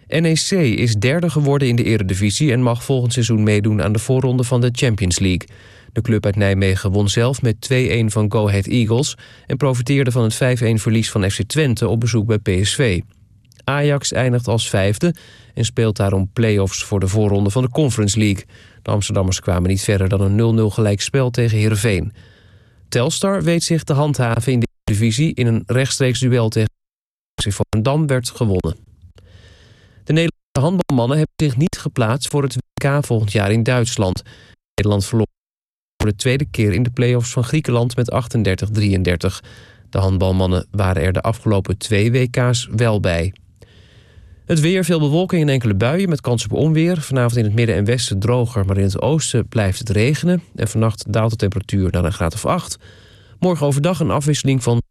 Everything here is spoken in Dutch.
NEC is derde geworden in de Eredivisie en mag volgend seizoen meedoen aan de voorronde van de Champions League. De club uit Nijmegen won zelf met 2-1 van Go Ahead Eagles en profiteerde van het 5-1 verlies van FC Twente op bezoek bij PSV. Ajax eindigt als vijfde en speelt daarom play-offs voor de voorronde van de Conference League. De Amsterdammers kwamen niet verder dan een 0-0 gelijkspel tegen Heerenveen. Telstar weet zich te handhaven in de divisie. In een rechtstreeks duel tegen FC Volendam werd gewonnen. De Nederlandse handbalmannen hebben zich niet geplaatst voor het WK volgend jaar in Duitsland. Nederland verloor voor de tweede keer in de play-offs van Griekenland met 38-33. De handbalmannen waren er de afgelopen 2 WK's wel bij. Het weer, veel bewolking en enkele buien met kans op onweer. Vanavond in het midden en westen droger, maar in het oosten blijft het regenen. En vannacht daalt de temperatuur naar een graad of 8. Morgen overdag een afwisseling van